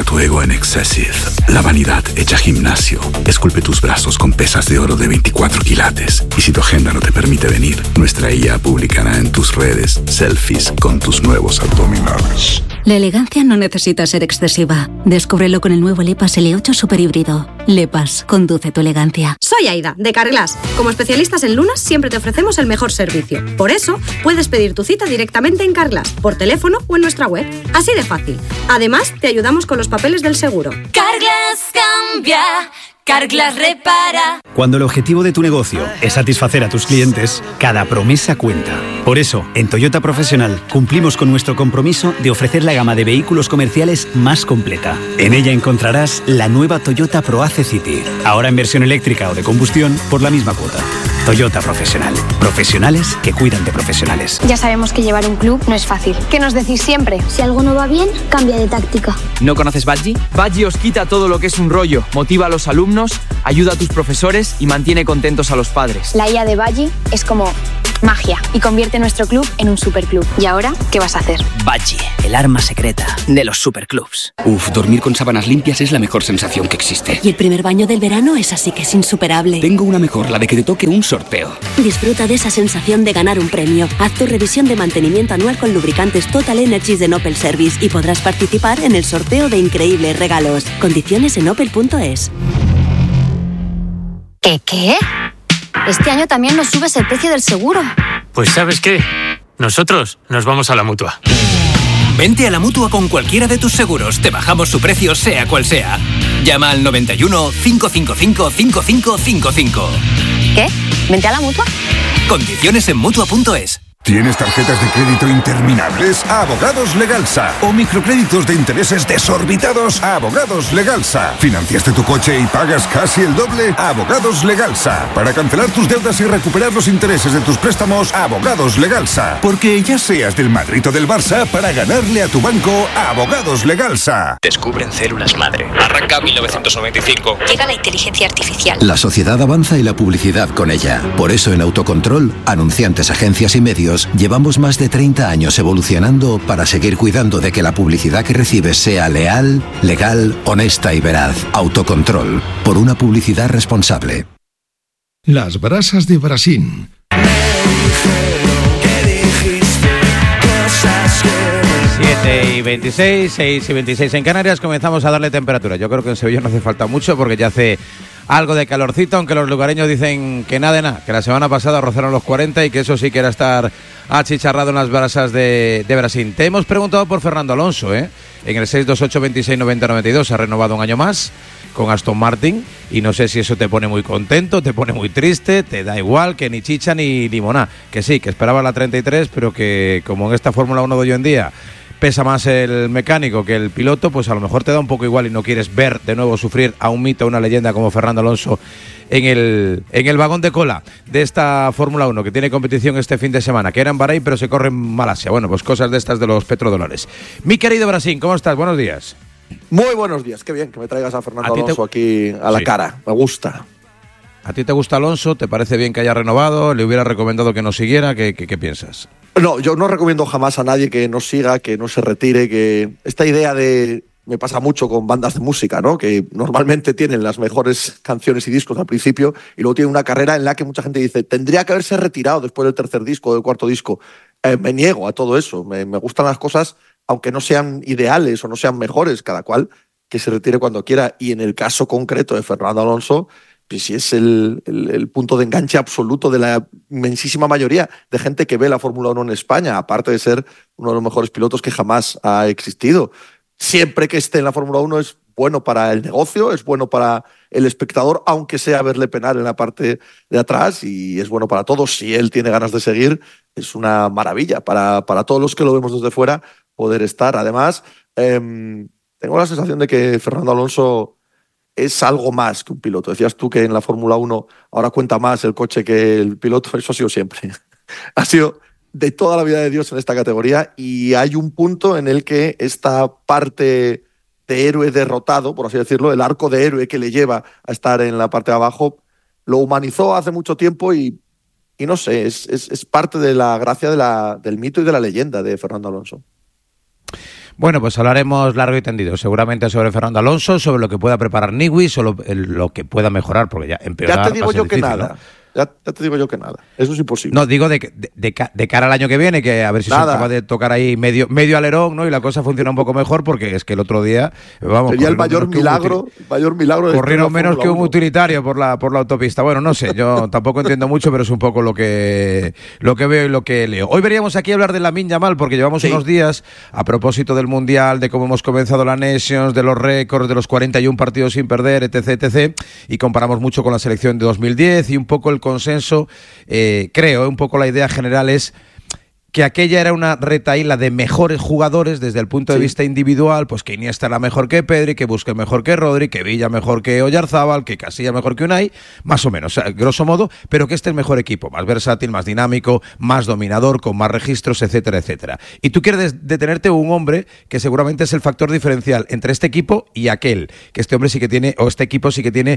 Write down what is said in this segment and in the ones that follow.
Entrena tu ego en Excessive. La vanidad hecha gimnasio. Esculpe tus brazos con pesas de oro de 24 quilates. Y si tu agenda no te permite venir, nuestra IA publicará en tus redes selfies con tus nuevos abdominales. La elegancia no necesita ser excesiva. Descúbrelo con el nuevo Lepas L8 Super Híbrido. Lepas, conduce tu elegancia. Soy Aida, de Carglass. Como especialistas en lunas, siempre te ofrecemos el mejor servicio. Por eso, puedes pedir tu cita directamente en Carglass, por teléfono o en nuestra web. Así de fácil. Además, te ayudamos con los papeles del seguro. Carglass cambia. Carglass repara. Cuando el objetivo de tu negocio es satisfacer a tus clientes, cada promesa cuenta. Por eso, en Toyota Profesional cumplimos con nuestro compromiso de ofrecer la gama de vehículos comerciales más completa. En ella encontrarás la nueva Toyota ProAce City, ahora en versión eléctrica o de combustión por la misma cuota. Toyota Profesional. Profesionales que cuidan de profesionales. Ya sabemos que llevar un club no es fácil. ¿Qué nos decís siempre? Si algo no va bien, cambia de táctica. ¿No conoces Badgie? Badgie os quita todo lo que es un rollo, motiva a los alumnos, ayuda a tus profesores y mantiene contentos a los padres. La IA de Badgie es como magia y convierte nuestro club en un superclub. ¿Y ahora qué vas a hacer? Badgie, el arma secreta de los superclubs. Dormir con sábanas limpias es la mejor sensación que existe. Y el primer baño del verano es así que es insuperable. Tengo una mejor, la de que te toque un sorteo. Disfruta de esa sensación de ganar un premio. Haz tu revisión de mantenimiento anual con lubricantes Total Energies de Opel Service y podrás participar en el sorteo de increíbles regalos. Condiciones en opel.es. ¿Qué? Este año también nos subes el precio del seguro. Pues ¿sabes qué? Nosotros nos vamos a la Mutua. Vente a la Mutua con cualquiera de tus seguros. Te bajamos su precio sea cual sea. Llama al 91 555 5555. ¿Qué? ¿Vente a la Mutua? Condiciones en Mutua.es. ¿Tienes tarjetas de crédito interminables? Abogados Legalsa. ¿O microcréditos de intereses desorbitados? Abogados Legalsa. ¿Financiaste tu coche y pagas casi el doble? Abogados Legalsa. Para cancelar tus deudas y recuperar los intereses de tus préstamos, Abogados Legalsa. Porque ya seas del Madrid o del Barça, para ganarle a tu banco, Abogados Legalsa. Descubren células madre. Arranca 1995. Llega la inteligencia artificial. La sociedad avanza y la publicidad con ella. Por eso en Autocontrol, anunciantes, agencias y medios, llevamos más de 30 años evolucionando para seguir cuidando de que la publicidad que recibes sea leal, legal, honesta y veraz. Autocontrol, por una publicidad responsable. Las brasas de Brasil. 7:26, 6:26 en Canarias. Comenzamos a darle temperatura. Yo creo que en Sevilla no hace falta mucho porque ya hace algo de calorcito, aunque los lugareños dicen que nada de nada, que la semana pasada rozaron los 40 y que eso sí que era estar achicharrado en las brasas de Brasil. Te hemos preguntado por Fernando Alonso, en el 628 26 90 92. Ha renovado un año más con Aston Martin y no sé si eso te pone muy contento, te pone muy triste, te da igual, que ni chicha ni limoná, que sí, que esperaba la 33, pero que como en esta Fórmula 1 de hoy en día pesa más el mecánico que el piloto, pues a lo mejor te da un poco igual y no quieres ver de nuevo sufrir a un mito, a una leyenda como Fernando Alonso en el vagón de cola de esta Fórmula 1 que tiene competición este fin de semana, que era en Bahrein pero se corre en Malasia. Bueno, pues cosas de estas de los petrodólares. Mi querido Brasil, ¿cómo estás? Buenos días. Muy buenos días, qué bien que me traigas a Fernando Alonso aquí a la cara, me gusta. ¿A ti te gusta Alonso? ¿Te parece bien que haya renovado? ¿Le hubiera recomendado que no siguiera? ¿Qué piensas? No, yo no recomiendo jamás a nadie que no siga, que no se retire, que esta idea de... Me pasa mucho con bandas de música, ¿no? Que normalmente tienen las mejores canciones y discos al principio y luego tienen una carrera en la que mucha gente dice tendría que haberse retirado después del tercer disco o del cuarto disco. Me niego a todo eso. Me gustan las cosas, aunque no sean ideales o no sean mejores, cada cual que se retire cuando quiera. Y en el caso concreto de Fernando Alonso, pues sí es el punto de enganche absoluto de la inmensísima mayoría de gente que ve la Fórmula 1 en España, aparte de ser uno de los mejores pilotos que jamás ha existido. Siempre que esté en la Fórmula 1 es bueno para el negocio, es bueno para el espectador, aunque sea verle penar en la parte de atrás, y es bueno para todos. Si él tiene ganas de seguir, es una maravilla para todos los que lo vemos desde fuera poder estar. Además, tengo la sensación de que Fernando Alonso es algo más que un piloto. Decías tú que en la Fórmula 1 ahora cuenta más el coche que el piloto. Eso ha sido siempre. Ha sido de toda la vida de Dios en esta categoría, y hay un punto en el que esta parte de héroe derrotado, por así decirlo, el arco de héroe que le lleva a estar en la parte de abajo, lo humanizó hace mucho tiempo y no sé, es parte de la gracia del mito y de la leyenda de Fernando Alonso. Bueno, pues hablaremos largo y tendido, seguramente sobre Fernando Alonso, sobre lo que pueda preparar Nigui, sobre lo que pueda mejorar, porque ya empeorar. Ya te digo yo difícil, que nada. ¿no? Ya te digo yo que nada. Eso es imposible. No, digo de cara al año que viene, que a ver si son capaz de tocar ahí medio alerón, ¿no? Y la cosa funciona un poco mejor, porque es que el otro día, vamos, sería el mayor milagro de corrieron menos que un utilitario por la autopista. Bueno, no sé, yo tampoco entiendo mucho, pero es un poco lo que veo y lo que leo. Hoy veríamos aquí hablar de Lamine Yamal, porque llevamos unos días a propósito del Mundial, de cómo hemos comenzado la Nations, de los récords, de los 41 partidos sin perder, etc, y comparamos mucho con la selección de 2010 y un poco el consenso, creo, un poco la idea general es que aquella era una retahíla de mejores jugadores desde el punto de vista individual, pues que Iniesta era mejor que Pedri, que Busquets mejor que Rodri, que Villa mejor que Oyarzábal, que Casillas mejor que Unai, más o menos, grosso modo, pero que este es el mejor equipo, más versátil, más dinámico, más dominador, con más registros, etcétera, etcétera. Y tú quieres detenerte un hombre que seguramente es el factor diferencial entre este equipo y aquel, que este hombre sí que tiene, o este equipo sí que tiene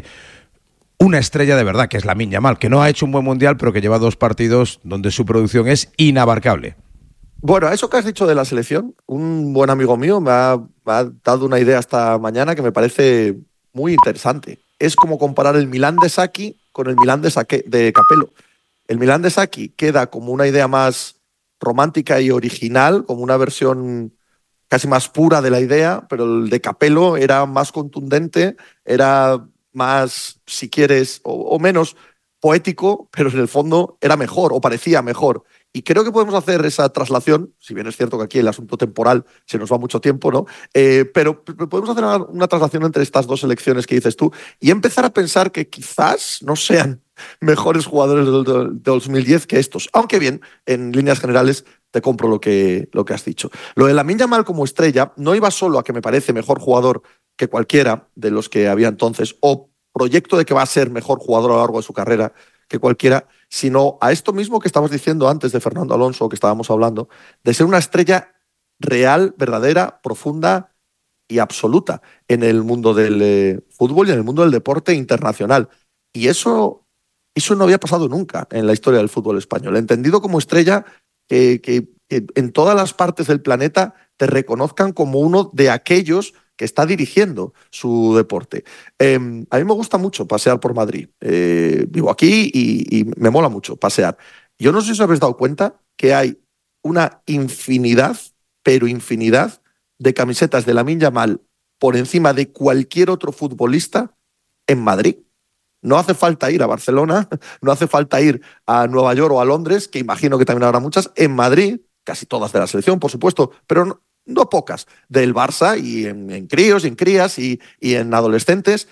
una estrella de verdad, que es Lamine Yamal, que no ha hecho un buen mundial, pero que lleva 2 partidos donde su producción es inabarcable. Bueno, a eso que has dicho de la selección, un buen amigo mío me ha dado una idea esta mañana que me parece muy interesante. Es como comparar el Milán de Sacchi con el Milán de Capello. El Milán de Sacchi queda como una idea más romántica y original, como una versión casi más pura de la idea, pero el de Capello era más contundente, era más, si quieres, o menos poético, pero en el fondo era mejor, o parecía mejor. Y creo que podemos hacer esa traslación, si bien es cierto que aquí el asunto temporal se nos va mucho tiempo, ¿no? Pero podemos hacer una traslación entre estas dos selecciones que dices tú y empezar a pensar que quizás no sean mejores jugadores del 2010 que estos. Aunque bien, en líneas generales te compro lo que has dicho. Lo de Lamine Yamal como estrella no iba solo a que me parece mejor jugador que cualquiera de los que había entonces, o proyecto de que va a ser mejor jugador a lo largo de su carrera que cualquiera, sino a esto mismo que estabas diciendo antes de Fernando Alonso, que estábamos hablando, de ser una estrella real, verdadera, profunda y absoluta en el mundo del fútbol y en el mundo del deporte internacional. Y eso no había pasado nunca en la historia del fútbol español. Entendido como estrella que en todas las partes del planeta te reconozcan como uno de aquellos que está dirigiendo su deporte. A mí me gusta mucho pasear por Madrid. Vivo aquí y me mola mucho pasear. Yo no sé si os habéis dado cuenta que hay una infinidad, pero infinidad, de camisetas de Lamine Yamal por encima de cualquier otro futbolista en Madrid. No hace falta ir a Barcelona, no hace falta ir a Nueva York o a Londres, que imagino que también habrá muchas. En Madrid, casi todas de la selección, por supuesto, pero no pocas, del Barça y en críos y en crías y en adolescentes,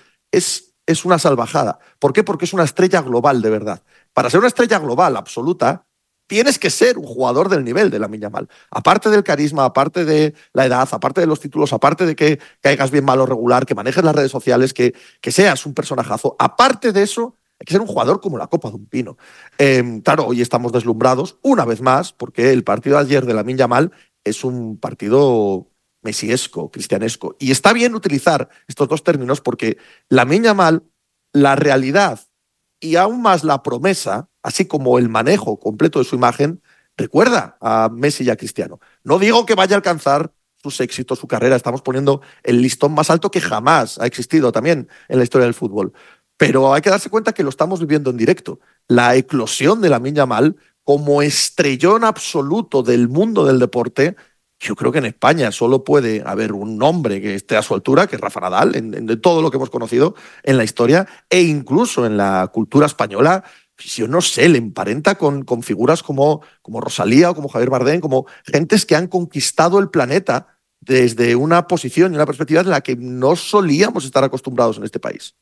es una salvajada. ¿Por qué? Porque es una estrella global de verdad. Para ser una estrella global absoluta, tienes que ser un jugador del nivel de Lamine Yamal. Aparte del carisma, aparte de la edad, aparte de los títulos, aparte de que caigas bien, mal o regular, que manejes las redes sociales, que seas un personajazo, aparte de eso, hay que ser un jugador como la copa de un pino. Claro, hoy estamos deslumbrados, una vez más, porque el partido de ayer de Lamine Yamal es un partido mesiesco, cristianesco. Y está bien utilizar estos dos términos porque Lamine Yamal, la realidad y aún más la promesa, así como el manejo completo de su imagen, recuerda a Messi y a Cristiano. No digo que vaya a alcanzar sus éxitos, su carrera. Estamos poniendo el listón más alto que jamás ha existido también en la historia del fútbol. Pero hay que darse cuenta que lo estamos viviendo en directo. La eclosión de Lamine Yamal como estrellón absoluto del mundo del deporte, yo creo que en España solo puede haber un hombre que esté a su altura, que es Rafa Nadal, en todo lo que hemos conocido en la historia, e incluso en la cultura española. Yo no sé, le emparenta con figuras como Rosalía o como Javier Bardem, como gentes que han conquistado el planeta desde una posición y una perspectiva en la que no solíamos estar acostumbrados en este país.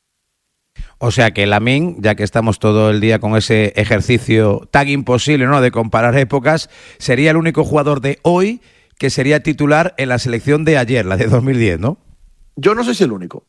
O sea que Lamine, ya que estamos todo el día con ese ejercicio tan imposible, ¿no?, de comparar épocas, sería el único jugador de hoy que sería titular en la selección de ayer, la de 2010, ¿no? Yo no sé si el único.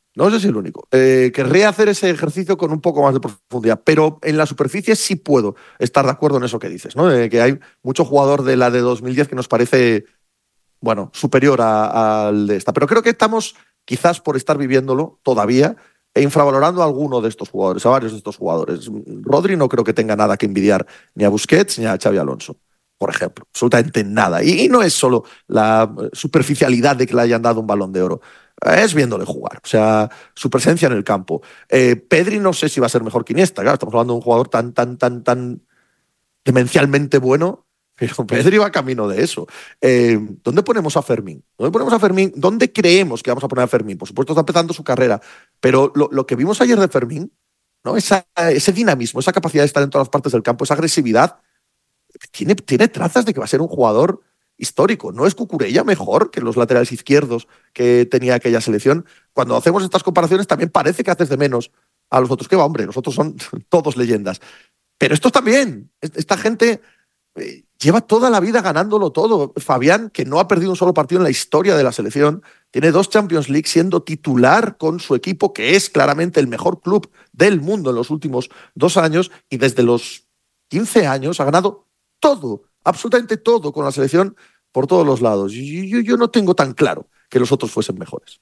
Querría hacer ese ejercicio con un poco más de profundidad, pero en la superficie sí puedo estar de acuerdo en eso que dices, ¿no? Que hay mucho jugador de la de 2010 que nos parece, bueno, superior al de esta. Pero creo que estamos, quizás por estar viviéndolo todavía, infravalorando a alguno de estos jugadores, a varios de estos jugadores. Rodri no creo que tenga nada que envidiar ni a Busquets ni a Xabi Alonso. por ejemplo, absolutamente nada. Y no es solo la superficialidad de que le hayan dado un Balón de Oro, es viéndole jugar, o sea, su presencia en el campo. Pedri no sé si va a ser mejor que Iniesta, claro, estamos hablando de un jugador tan demencialmente bueno, pero Pedri va camino de eso. ¿Dónde ponemos a Fermín? ¿Dónde creemos que vamos a poner a Fermín? Por supuesto está empezando su carrera, pero lo que vimos ayer de Fermín, ¿no? Ese dinamismo, esa capacidad de estar en todas las partes del campo, esa agresividad, tiene trazas de que va a ser un jugador histórico. ¿No es Cucurella mejor que los laterales izquierdos que tenía aquella selección? Cuando hacemos estas comparaciones también parece que haces de menos a los otros. Que va, hombre, los otros son todos leyendas. Pero estos también. Esta gente lleva toda la vida ganándolo todo. Fabián, que no ha perdido un solo partido en la historia de la selección, tiene 2 Champions League siendo titular con su equipo, que es claramente el mejor club del mundo en los últimos 2 años, y desde los 15 años ha ganado todo, absolutamente todo con la selección por todos los lados. Yo no tengo tan claro que los otros fuesen mejores.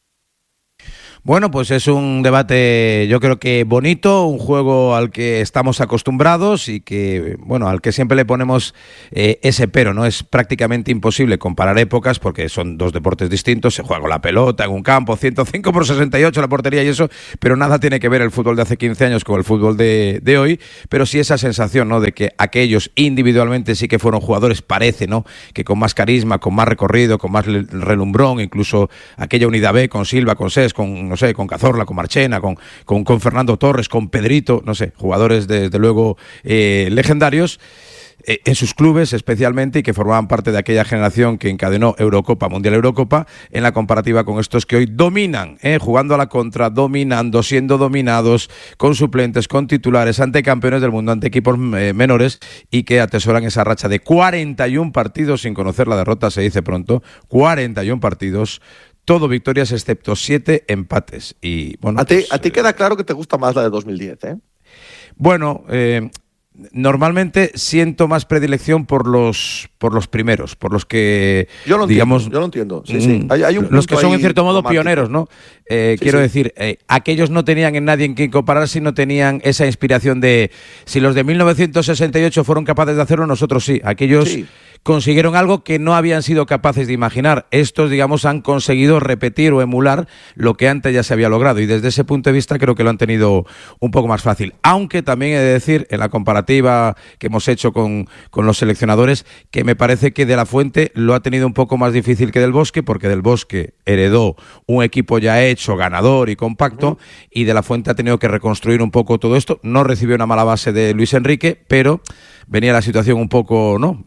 Bueno, pues es un debate, yo creo que bonito, un juego al que estamos acostumbrados y que, bueno, al que siempre le ponemos ese pero, ¿no? Es prácticamente imposible comparar épocas porque son 2 deportes distintos, se juega con la pelota en un campo, 105/68 la portería y eso, pero nada tiene que ver el fútbol de hace 15 años con el fútbol de hoy, pero sí esa sensación, ¿no?, de que aquellos individualmente sí que fueron jugadores, parece, ¿no?, que con más carisma, con más recorrido, con más relumbrón, incluso aquella unidad B con Silva, con Cés, con, no sé, con Cazorla, con Marchena, con Fernando Torres, con Pedrito, no sé, jugadores desde luego legendarios en sus clubes especialmente, y que formaban parte de aquella generación que encadenó Eurocopa, Mundial Eurocopa, en la comparativa con estos que hoy dominan, jugando a la contra, dominando, siendo dominados, con suplentes, con titulares, ante campeones del mundo, ante equipos menores, y que atesoran esa racha de 41 partidos sin conocer la derrota, se dice pronto, 41 partidos, todo victorias excepto 7 empates. Y bueno, a ti queda claro que te gusta más la de 2010, ¿eh? Bueno, normalmente siento más predilección por los primeros, por los que, yo lo digamos, entiendo. Sí. Hay un los que son en cierto modo romántico. Pioneros, ¿no? Quiero decir, aquellos no tenían en nadie en quien compararse, no tenían esa inspiración de, si los de 1968 fueron capaces de hacerlo, nosotros sí. Aquellos consiguieron algo que no habían sido capaces de imaginar. Estos, digamos, han conseguido repetir o emular lo que antes ya se había logrado, y desde ese punto de vista creo que lo han tenido un poco más fácil. Aunque también he de decir, en la comparativa que hemos hecho con los seleccionadores, que me parece que De la Fuente lo ha tenido un poco más difícil que Del Bosque, porque Del Bosque heredó un equipo ya hecho, ganador y compacto, y De la Fuente ha tenido que reconstruir un poco todo esto. No recibió una mala base de Luis Enrique, pero venía la situación un poco, ¿no?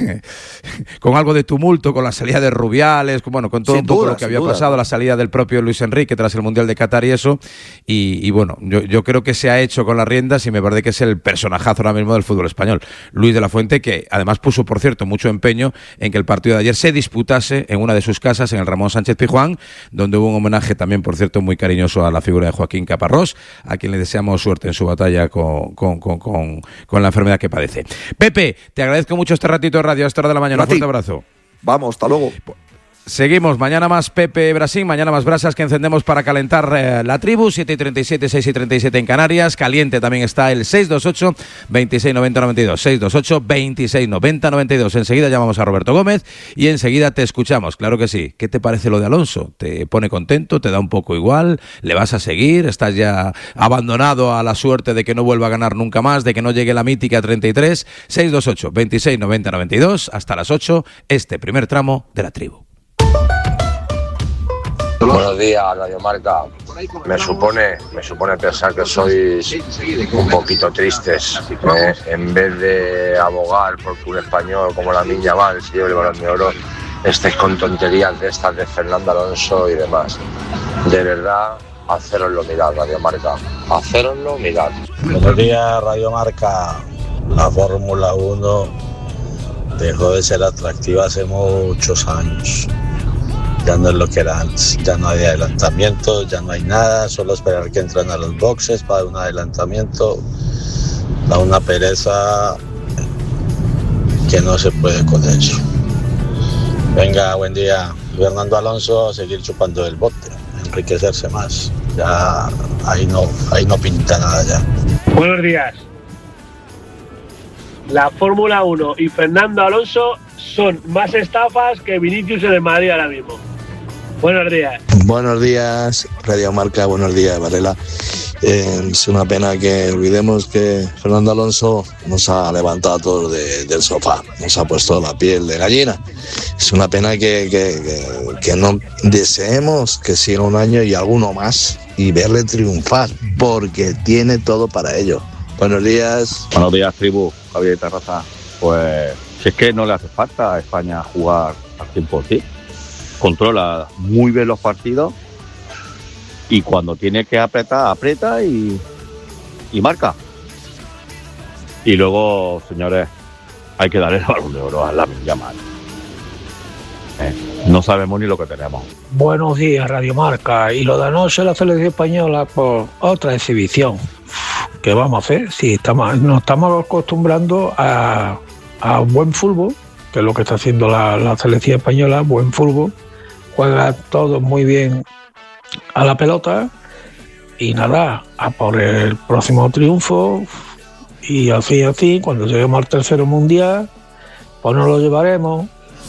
Con algo de tumulto, con la salida de Rubiales, con todo un poco lo que había pasado, la salida del propio Luis Enrique tras el Mundial de Qatar y eso, y bueno, yo creo que se ha hecho con las riendas, y me parece que es el personajazo ahora mismo del fútbol español, Luis de la Fuente, que además puso, por cierto, mucho empeño en que el partido de ayer se disputase en una de sus casas, en el Ramón Sánchez Pizjuán, donde hubo un homenaje también, por cierto, muy cariñoso a la figura de Joaquín Caparrós, a quien le deseamos suerte en su batalla con la enfermedad que padece. Pepe, te agradezco mucho este ratito de radio a esta hora de la mañana. Un fuerte abrazo. Vamos, hasta luego. Seguimos, mañana más Pepe Brasín, mañana más brasas que encendemos para calentar la tribu, 7:37, 6:37 en Canarias. Caliente también está el 628 2690 92, 628 2690 92. Enseguida llamamos a Roberto Gómez y enseguida te escuchamos, claro que sí. ¿Qué te parece lo de Alonso? ¿Te pone contento? ¿Te da un poco igual? ¿Le vas a seguir? ¿Estás ya abandonado a la suerte de que no vuelva a ganar nunca más, de que no llegue la mítica 33? 628 2690 92, hasta las 8, este primer tramo de la tribu. Buenos días, Radio Marca. Me supone pensar que sois un poquito tristes. En vez de abogar por que un español como Lamine Yamal se lleve el Balón de Oro, estéis con tonterías de estas de Fernando Alonso y demás. De verdad, hacéroslo mirar, Radio Marca. Hacéroslo mirar. Buenos días, Radio Marca. La Fórmula 1 dejó de ser atractiva hace muchos años. Ya no es lo que era antes, ya no hay adelantamiento, ya no hay nada, solo esperar que entren a los boxes para un adelantamiento. Da una pereza que no se puede con eso. Venga, buen día. Fernando Alonso a seguir chupando el bote, enriquecerse más. Ya ahí no pinta nada ya. Buenos días. la Fórmula 1 y Fernando Alonso son más estafas que Vinicius en el Madrid ahora mismo. Buenos días. Buenos días, Radio Marca, buenos días, Varela. Es una pena que olvidemos que Fernando Alonso nos ha levantado a todos del sofá, nos ha puesto la piel de gallina. Es una pena que no deseemos que siga un año y alguno más y verle triunfar, porque tiene todo para ello. Buenos días. Buenos días, tribu, Javier Terraza. Pues si es que no le hace falta a España jugar al 100%. Controla muy bien los partidos y cuando tiene que apretar, aprieta y marca. Y luego, señores, hay que darle el Balón de Oro a Lamine Yamal. No sabemos ni lo que tenemos. Buenos días, Radio Marca. Y lo de anoche la selección española, pues otra exhibición. ¿Qué vamos a hacer? Si nos estamos acostumbrando a buen fútbol, que es lo que está haciendo la selección española, buen fútbol. Juega todo muy bien a la pelota y nada, a por el próximo triunfo y así, cuando lleguemos al tercero mundial, pues nos lo llevaremos.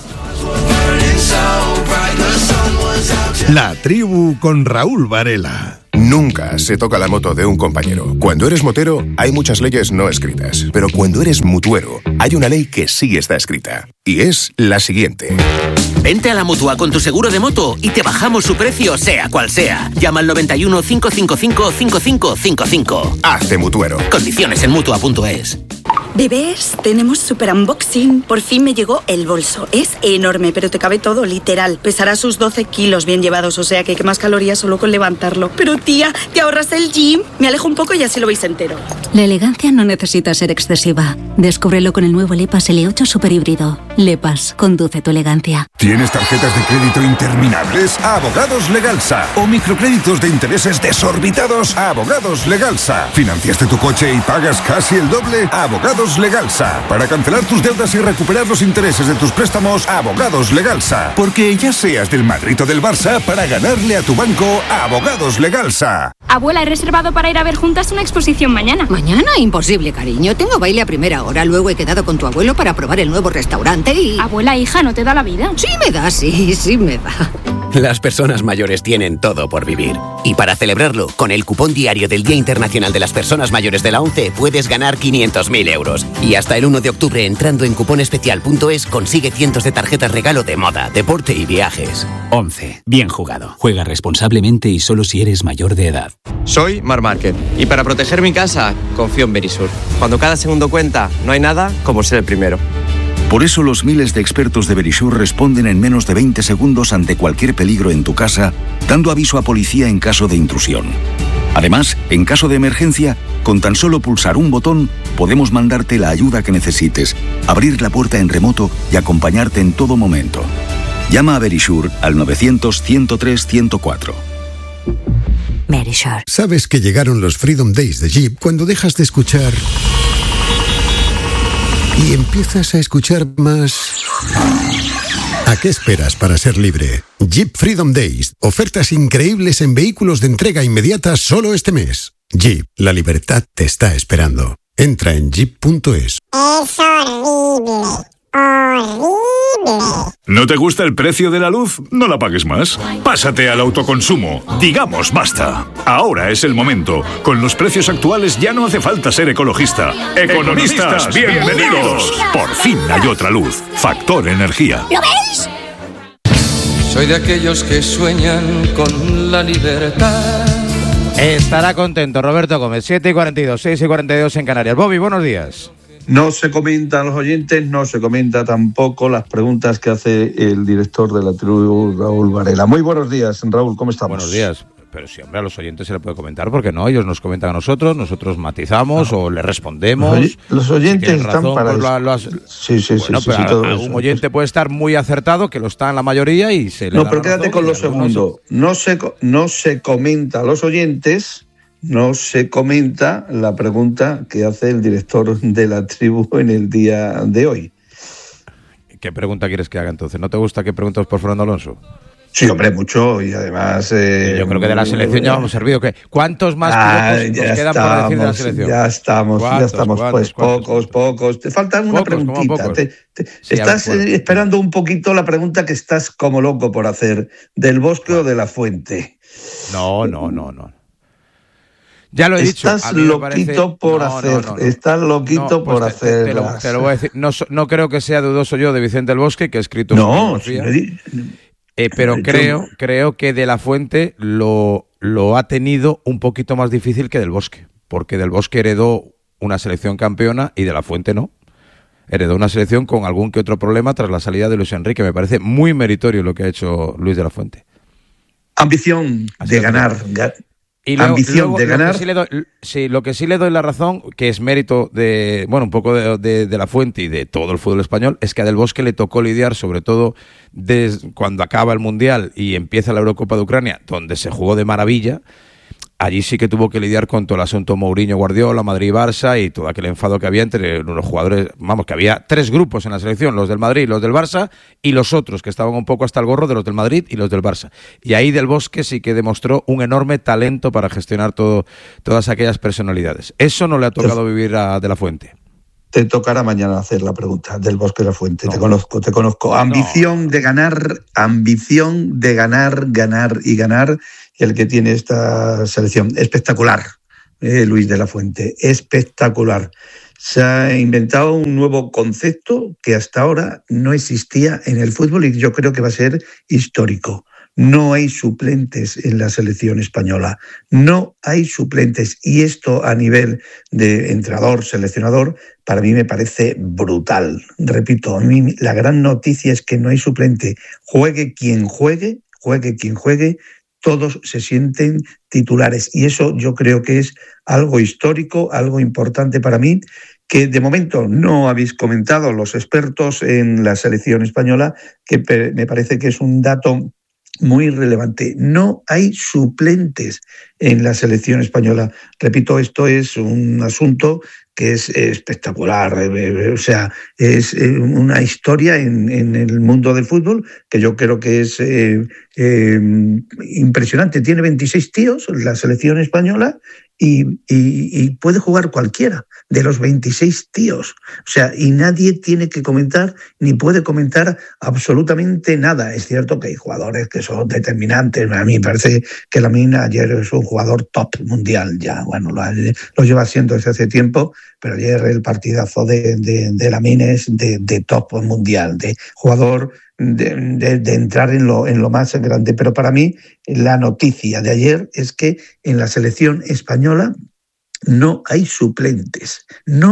La tribu con Raúl Varela. Nunca se toca la moto de un compañero. Cuando eres motero, hay muchas leyes no escritas. Pero cuando eres mutuero, hay una ley que sí está escrita. Y es la siguiente. Vente a la Mutua con tu seguro de moto y te bajamos su precio, sea cual sea. Llama al 91 555 5555. Hazte mutuero. Condiciones en Mutua.es. Bebés, tenemos super unboxing. Por fin me llegó el bolso. Es enorme, pero te cabe todo, literal. Pesará sus 12 kilos bien llevados, o sea que quemas calorías solo con levantarlo. Pero tía, ¿te ahorras el gym? Me alejo un poco y así lo veis entero. La elegancia no necesita ser excesiva. Descúbrelo con el nuevo Lepas L8 Super Híbrido. Lepas, conduce tu elegancia. ¿Tienes tarjetas de crédito interminables? Abogados Legalsa. ¿O microcréditos de intereses desorbitados? Abogados Legalsa. ¿Financiaste tu coche y pagas casi el doble? Abogados Legalsa. Para cancelar tus deudas y recuperar los intereses de tus préstamos, Abogados Legalsa. Porque ya seas del Madrid o del Barça, para ganarle a tu banco, Abogados Legalsa. Abuela, he reservado para ir a ver juntas una exposición mañana. ¿Mañana? Imposible, cariño. Tengo baile a primera hora. Luego he quedado con tu abuelo para probar el nuevo restaurante y... Abuela, hija, ¿no te da la vida? Sí me da, sí me da. Las personas mayores tienen todo por vivir. Y para celebrarlo, con el cupón diario del Día Internacional de las Personas Mayores de la ONCE puedes ganar 500.000 euros. Y hasta el 1 de octubre, entrando en cuponespecial.es, consigue cientos de tarjetas regalo de moda, deporte y viajes. ONCE. Bien jugado. Juega responsablemente y solo si eres mayor de edad. Soy Mar Márquez y para proteger mi casa confío en Verisur. Cuando cada segundo cuenta, no hay nada como ser el primero. Por eso los miles de expertos de Verisur responden en menos de 20 segundos ante cualquier peligro en tu casa, dando aviso a policía en caso de intrusión. Además, en caso de emergencia, con tan solo pulsar un botón, podemos mandarte la ayuda que necesites, abrir la puerta en remoto y acompañarte en todo momento. Llama a Verisur al 900-103-104. Verisur. ¿Sabes que llegaron los Freedom Days de Jeep cuando dejas de escuchar y empiezas a escuchar más? ¿A qué esperas para ser libre? Jeep Freedom Days. Ofertas increíbles en vehículos de entrega inmediata solo este mes. Jeep, la libertad te está esperando. Entra en jeep.es. Es horrible. Horrible. ¿No te gusta el precio de la luz? No la pagues más. Pásate al autoconsumo. Digamos basta. Ahora es el momento. Con los precios actuales ya no hace falta ser ecologista. Economistas, bienvenidos. Por fin hay otra luz. Factor Energía. ¿Lo veis? Soy de aquellos que sueñan con la libertad. Estará contento Roberto Gómez. 7:42, 6:42 en Canarias. Bobby, buenos días. No se comentan los oyentes, no se comenta tampoco las preguntas que hace el director de la tribu, Raúl Varela. Muy buenos días, Raúl, ¿cómo estamos? Buenos días. Pero siempre a los oyentes se le puede comentar, porque no, ellos nos comentan a nosotros matizamos o le respondemos. Los oyentes si están razón, para pues sí, pero todo algún eso, oyente puede estar muy acertado, que lo está en la mayoría y se le No, pero quédate con lo segundo. No se comenta a los oyentes. No se comenta la pregunta que hace el director de la tribu en el día de hoy. ¿Qué pregunta quieres que haga entonces? ¿No te gusta que preguntes por Fernando Alonso? Sí, hombre, mucho, y además... yo creo que de la selección ya hemos servido. ¿Cuántos más pilotos nos quedan por decir de la selección? Ya estamos, pues pocos. Te falta una preguntita. Estás esperando un poquito la pregunta que estás como loco por hacer, ¿del Bosque o de la Fuente? No. Ya lo he dicho. Estás loquito por hacer. Estás loquito por hacer. Te lo voy a decir. No creo que sea dudoso yo de Vicente del Bosque, que ha escrito... pero creo que de la Fuente lo ha tenido un poquito más difícil que del Bosque, porque del Bosque heredó una selección campeona y de la Fuente no. Heredó una selección con algún que otro problema tras la salida de Luis Enrique. Me parece muy meritorio lo que ha hecho Luis de la Fuente. Ambición de ganar. Y luego, ambición de ganar. Lo que sí le doy la razón, que es mérito de, bueno, un poco de la Fuente y de todo el fútbol español, es que a Del Bosque le tocó lidiar, sobre todo desde cuando acaba el Mundial y empieza la Eurocopa de Ucrania, donde se jugó de maravilla. Allí sí que tuvo que lidiar con todo el asunto Mourinho-Guardiola, Madrid-Barça y todo aquel enfado que había entre los jugadores. Vamos, que había 3 grupos en la selección, los del Madrid, los del Barça y los otros, que estaban un poco hasta el gorro de los del Madrid y los del Barça. Y ahí Del Bosque sí que demostró un enorme talento para gestionar todas aquellas personalidades. Eso no le ha tocado vivir a De la Fuente. Te tocará mañana hacer la pregunta Del Bosque de la Fuente. No. Te conozco. Ambición de ganar, ganar y ganar. El que tiene esta selección. Espectacular, Luis de la Fuente, espectacular. Se ha inventado un nuevo concepto que hasta ahora no existía en el fútbol y yo creo que va a ser histórico. No hay suplentes en la selección española, no hay suplentes. Y esto a nivel de entrenador, seleccionador, para mí me parece brutal. Repito, a mí la gran noticia es que no hay suplente. Juegue quien juegue, todos se sienten titulares y eso yo creo que es algo histórico, algo importante para mí, que de momento no habéis comentado los expertos en la selección española, que me parece que es un dato muy relevante. No hay suplentes en la selección española. Repito, esto es un asunto que es espectacular, o sea, es una historia en el mundo del fútbol que yo creo que es impresionante. Tiene 26 tíos la selección española y puede jugar cualquiera de los 26 tíos. O sea, y nadie tiene que comentar ni puede comentar absolutamente nada. Es cierto que hay jugadores que son determinantes. A mí me parece que Lamine ayer es un jugador top mundial ya. Bueno, lo lleva siendo desde hace tiempo, pero ayer el partidazo de Lamine es de top mundial, de jugador de entrar en lo más grande. Pero para mí la noticia de ayer es que en la selección española no hay suplentes.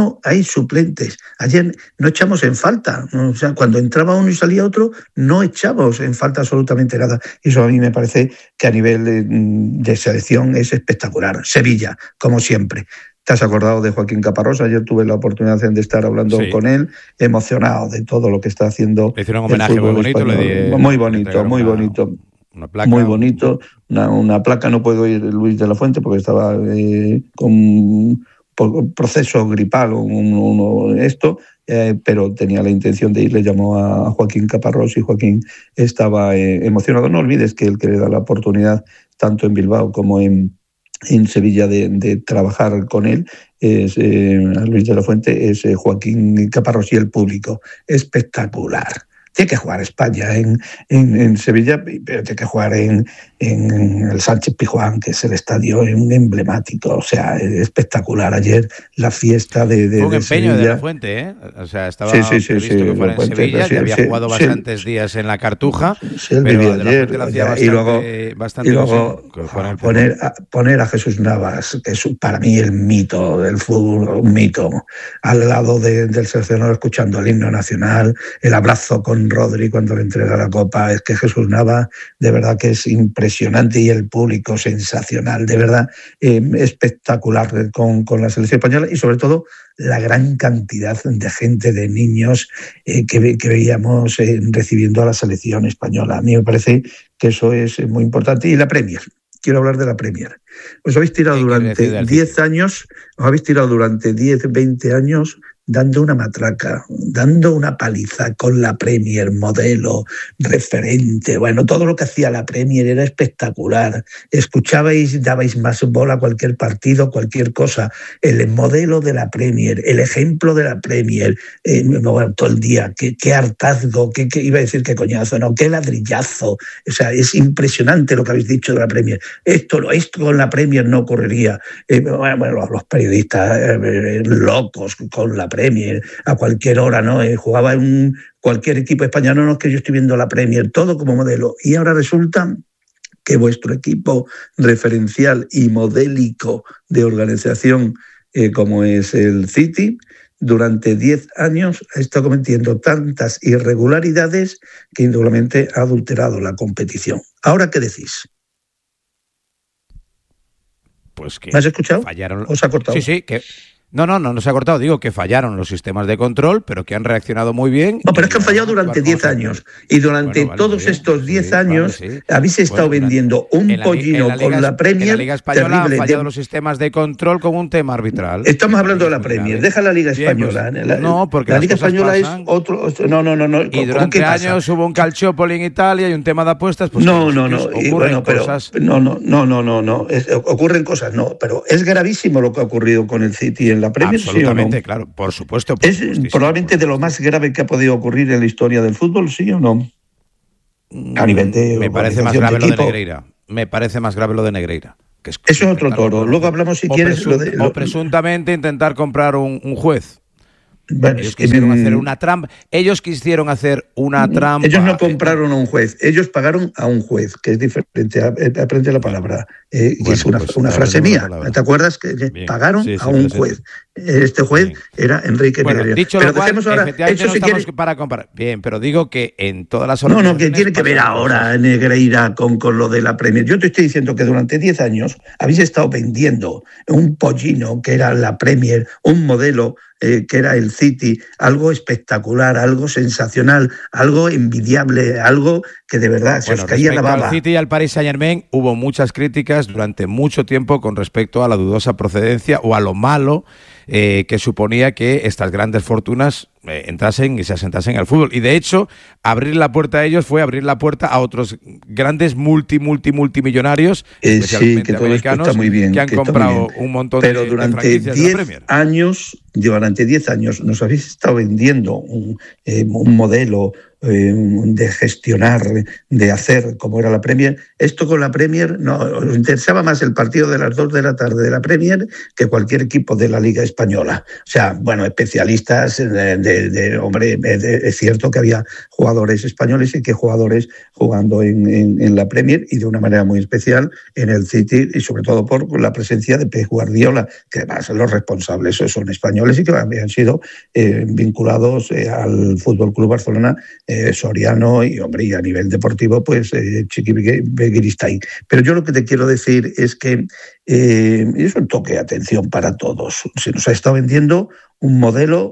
Ayer no echamos en falta, o sea, cuando entraba uno y salía otro, no echamos en falta absolutamente nada. Y eso a mí me parece que a nivel de selección es espectacular. Sevilla, como siempre. ¿Te has acordado de Joaquín Caparrós? Ayer tuve la oportunidad de estar hablando con él, emocionado de todo lo que está haciendo. Le hicieron un homenaje muy bonito. Muy bonito. Una placa. Muy bonito. Una placa, no puedo ir Luis de la Fuente porque estaba con un proceso gripal, pero tenía la intención de ir. Le llamó a Joaquín Caparrós y Joaquín estaba emocionado. No olvides que el que le da la oportunidad, tanto en Bilbao como en Sevilla, de trabajar con él, es a Luis de la Fuente, es Joaquín Caparrós y el público. Espectacular. Tiene que jugar España en Sevilla, pero tiene que jugar en el Sánchez Pizjuán, que es el estadio emblemático. O sea, espectacular. Ayer la fiesta de un empeño Sevilla. De la Fuente, ¿eh? O sea, estaba previsto que fuera en Sevilla, que había jugado bastantes días en la Cartuja, pero de la Fuente lo hacía bastante y luego poner a Jesús Navas, que es para mí el mito del fútbol, un mito, al lado del seleccionador, escuchando el himno nacional, el abrazo con Rodri cuando le entrega la copa. Es que Jesús Navas de verdad que es impresionante, y el público sensacional, de verdad espectacular con la selección española, y sobre todo la gran cantidad de gente, de niños que veíamos recibiendo a la selección española. A mí me parece que eso es muy importante. Y la Premier. Quiero hablar de la Premier. Os habéis tirado durante 10 años, 20 años dando una matraca, dando una paliza con la Premier, modelo, referente. Bueno, todo lo que hacía la Premier era espectacular. Escuchabais, dabais más bola a cualquier partido, cualquier cosa. El modelo de la Premier, el ejemplo de la Premier, bueno, todo el día. Qué hartazgo, qué iba a decir qué coñazo, no, qué ladrillazo. O sea, es impresionante lo que habéis dicho de la Premier. Esto con la Premier no ocurriría. Bueno, los periodistas locos con la Premier a cualquier hora, ¿no? Jugaba en cualquier equipo español, no, es que yo estoy viendo la Premier, todo como modelo. Y ahora resulta que vuestro equipo referencial y modélico de organización, como es el City, durante 10 años ha estado cometiendo tantas irregularidades que indudablemente ha adulterado la competición. ¿Ahora qué decís? Pues que ¿me has escuchado? Fallaron. ¿Os ha cortado? Sí, que... No se ha cortado. Digo que fallaron los sistemas de control, pero que han reaccionado muy bien. No, pero es que han fallado durante 10 años. Y durante todos estos 10 años habéis estado vendiendo un pollino con la Premier. En la Liga Española han fallado de... los sistemas de control con un tema arbitral. Estamos hablando de la Premier. Deja la Liga Española. Pues, no, porque la Liga Española pasan. Es otro... No. Y durante años hubo un Calciopoli en Italia y un tema de apuestas. Pues no. Y bueno, pero cosas. No. Ocurren cosas, no. Pero es gravísimo lo que ha ocurrido con el City en la Premier. Absolutamente. ¿Sí, no? Claro, por supuesto. ¿Es probablemente de lo más grave que ha podido ocurrir en la historia del fútbol, sí o no? A nivel de... Me parece más grave lo de Negreira. Me parece más grave lo de Negreira. Que eso es otro toro. Luego hablamos, si quieres... O presuntamente intentar comprar un juez. Bueno, ellos quisieron hacer una trampa. Ellos Ellos no compraron a un juez. Ellos pagaron a un juez, que es diferente. Aprende la palabra. Es una frase mía. ¿Te acuerdas? Que pagaron a un juez. Este juez era Enrique Negreira. Dicho pero lo cual, ahora, eso no estamos para comparar. Bien, pero digo que en todas las horas... No, que tiene que ver ahora Negreira con lo de la Premier. Yo te estoy diciendo que durante 10 años habéis estado vendiendo un pollino que era la Premier, un modelo que era el City, algo espectacular, algo sensacional, algo envidiable, algo que de verdad se os caía la baba. Al City y al Paris Saint-Germain hubo muchas críticas durante mucho tiempo con respecto a la dudosa procedencia o a lo malo que suponía que estas grandes fortunas entrasen y se asentasen al fútbol. Y de hecho, abrir la puerta a ellos fue abrir la puerta a otros grandes multimillonarios, especialmente americanos, muy bien, que han comprado un montón de franquicias de la Premier. Durante 10 años nos habéis estado vendiendo un modelo de gestionar, de hacer como era la Premier. Esto con la Premier, no, os interesaba más el partido de las 2 de la tarde de la Premier que cualquier equipo de la Liga Española. O sea, bueno, especialistas hombre, es cierto que había jugadores españoles y que jugadores jugando en la Premier y de una manera muy especial en el City, y sobre todo por la presencia de Pep Guardiola, que además los responsables son españoles y que habían sido vinculados al Fútbol Club Barcelona, Soriano y, hombre, y a nivel deportivo, pues Chiqui Begiristain. Pero yo lo que te quiero decir es que es un toque de atención para todos. Se nos ha estado vendiendo un modelo,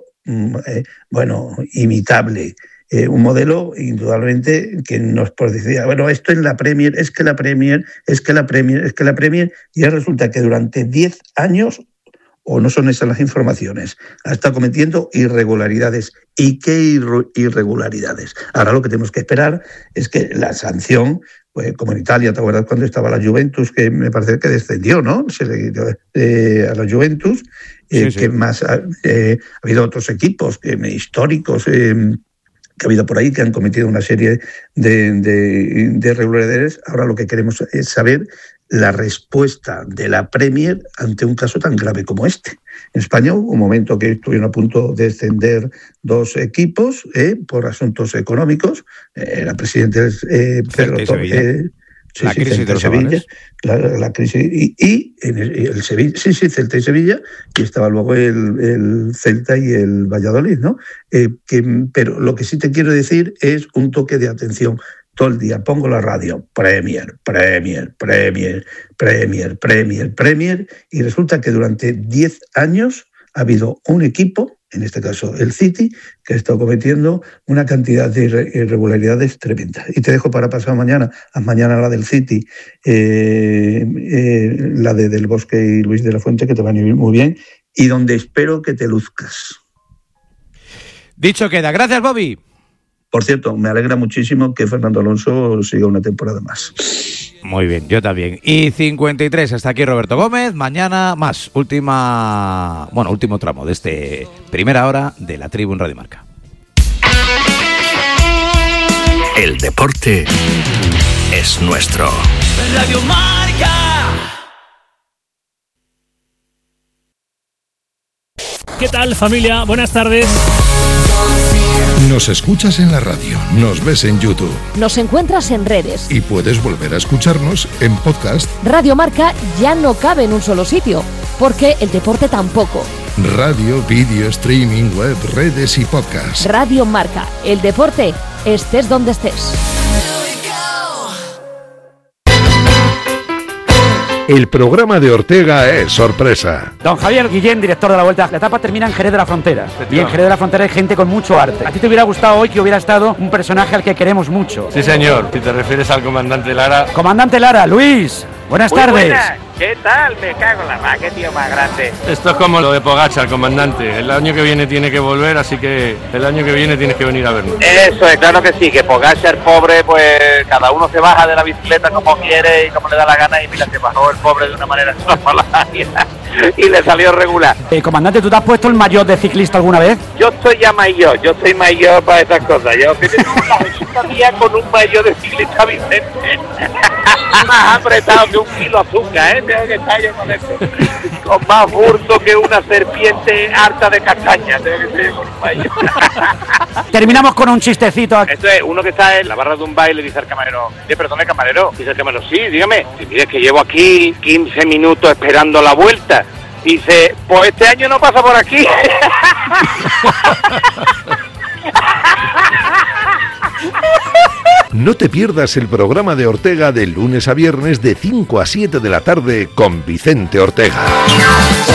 imitable. Un modelo, indudablemente, que nos decía, bueno, esto en la Premier, es que la Premier, y ahora resulta que durante 10 años, o no son esas las informaciones, ha estado cometiendo irregularidades. ¿Y qué irregularidades? Ahora lo que tenemos que esperar es que la sanción, pues, como en Italia, ¿te acuerdas cuando estaba la Juventus, que me parece que descendió, ¿no? A la Juventus, sí. Que más ha habido otros equipos históricos que ha habido por ahí que han cometido una serie de irregularidades. Ahora lo que queremos es saber la respuesta de la Premier ante un caso tan grave como este. En España hubo un momento que estuvieron a punto de descender 2 equipos por asuntos económicos. Era presidente Pedro Torres. La crisis de Sevilla, la crisis y el Sevilla, Celta y Sevilla, y estaba luego el Celta y el Valladolid, ¿no? Pero lo que sí te quiero decir es un toque de atención. Todo el día pongo la radio, Premier, y resulta que durante 10 años ha habido un equipo, en este caso el City, que ha estado cometiendo una cantidad de irregularidades tremendas. Y te dejo para pasado mañana la del City, la de Del Bosque y Luis de la Fuente, que te van a ir muy bien, y donde espero que te luzcas. Dicho queda. Gracias, Bobby. Por cierto, me alegra muchísimo que Fernando Alonso siga una temporada más. Muy bien, yo también. Y 53, hasta aquí Roberto Gómez. Mañana más, último tramo de este primera hora de la Tribu en Radio Marca. El deporte es nuestro. Radio Marca. ¿Qué tal, familia? Buenas tardes. Nos escuchas en la radio, nos ves en YouTube. Nos encuentras en redes. Y puedes volver a escucharnos en podcast. Radio Marca ya no cabe en un solo sitio, porque el deporte tampoco. Radio, vídeo, streaming, web, redes y podcast. Radio Marca, el deporte, estés donde estés. El programa de Ortega es sorpresa. Don Javier Guillén, director de la Vuelta. La etapa termina en Jerez de la Frontera. Y en Jerez de la Frontera hay gente con mucho arte. ¿A ti te hubiera gustado hoy que hubiera estado un personaje al que queremos mucho? Sí, señor. Si te refieres al comandante Lara. Comandante Lara, Luis, buenas tardes. Buenas. ¿Qué tal? Me cago en la mar, qué tío más grande. Esto es como lo de Pogačar, comandante. El año que viene tiene que volver, así que el año que viene tienes que venir a vernos. Eso es, claro que sí, que Pogačar, pobre, pues cada uno se baja de la bicicleta como quiere y como le da la gana, y mira, se bajó el pobre de una manera extraordinaria y le salió regular. Comandante, ¿tú te has puesto el maillot de ciclista alguna vez? Yo estoy ya mayor, yo soy mayor para estas cosas. Yo tengo una día con un maillot de ciclista Vicente. Más apretado que un kilo de azúcar, tengo que estar yo con esto. Con más burdo que una serpiente harta de castaña, tengo que estar yo con un maillot. Terminamos con un chistecito. Esto es uno que está en la barra de un baile y dice al camarero: perdone, camarero. Dice el camarero: sí, dígame. Y mire, que llevo aquí 15 minutos esperando la vuelta. Dice: pues este año no pasa por aquí. No te pierdas el programa de Ortega de lunes a viernes de 5 a 7 de la tarde con Vicente Ortega.